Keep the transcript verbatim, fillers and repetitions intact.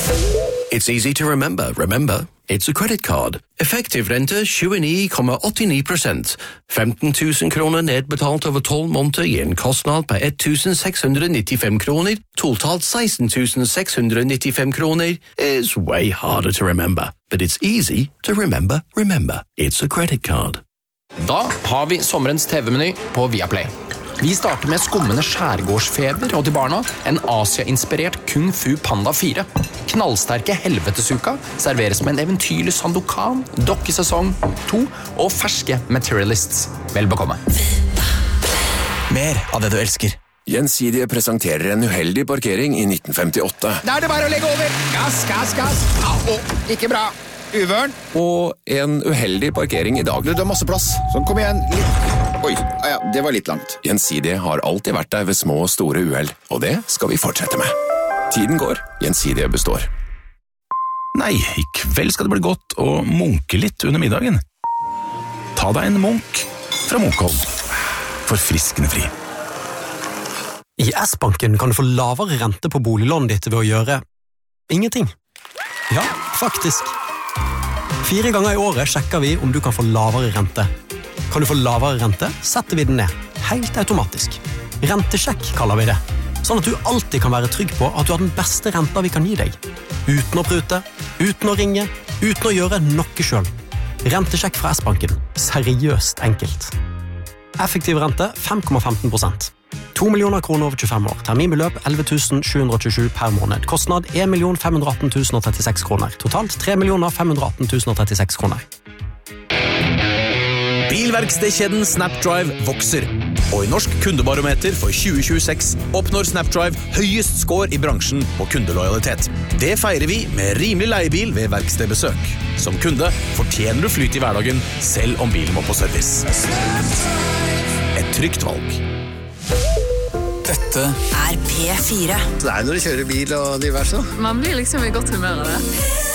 It's easy to remember. Remember, it's a credit card. Effektiv rente tjueni komma åttini prosent. femten tusen kroner nedbetalt over tolv måneder i en kostnad på ett tusen sex hundred nittiofem kroner. Totalt sexton tusen sex hundred nittiofem kroner is way harder to remember. But it's easy to remember. Remember, it's a credit card. Da har vi sommerens T V-meny på Viaplay. Vi starter med skummende skjærgårdsfeber og til barna en Asia-inspirert Kung Fu Panda fire. Knallsterke helvetesuka serveres med en eventyrlig Sandokan, dokkesesong to og ferske Materialists. Vel bekomme. Mer av det du elsker. Gjensidige presenterer en uheldig parkering i nitten femtiåtte. Da er det bare å legge over. Gass, gass, gass. Au, ikke bra. Uvørn. Og en uheldig parkering i dag. Du, det er masse plass. Sånn, kom igjen. Litt. Oi, ja, det var litt langt. Gjensidige har alltid vært der ved små og store uheld, og det skal vi fortsette med. Tiden går, Gjensidige består. Nei, i kveld skal det bli godt å munke litt under middagen. Ta deg en munk fra Munkholm. Forfriskende fri. I S-banken kan du få lavere rente på boliglånet ditt ved å gjøre ingenting. Ja, faktisk. Fire ganger i året sjekker vi om du kan få lavere rente. Kan du få lavere rente, setter vi den ned. Helt automatisk. Rentesjekk kaller vi det. Sånn at du alltid kan være trygg på at du har den beste renta vi kan gi deg. Uten å prute, uten å ringe, uten å gjøre noe selv. Rentesjekk fra S-banken. Seriøst enkelt. Effektiv rente fem komma femten prosent. to millioner kroner over tjuefem år. Terminbeløp elleve tusen sju hundre tjuesju per måned. Kostnad en million fem hundre atten tusen trettiseks kroner. Totalt tre millioner fem hundre atten tusen trettiseks kroner. Bilverkstedkjeden Snapdrive vokser, og i Norsk kundebarometer for tjue tjueseks oppnår Snapdrive høyest score i bransjen på kundelojalitet. Det feirer vi med rimelig leiebil ved verkstedbesøk. Som kunde fortjener du flyt i hverdagen, selv om bilen må på service. Et trygt valg. Dette er P fire. Det er når du kjører bil og diverse. Man blir liksom i godt humør av det.